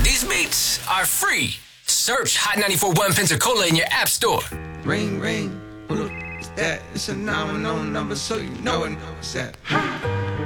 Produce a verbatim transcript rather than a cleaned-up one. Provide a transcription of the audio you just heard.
These beats are free. Search Hot ninety-four point one Pensacola in your app store. Ring, ring. Who the f- is that? It's a nine one zero number, so you know it. What's that?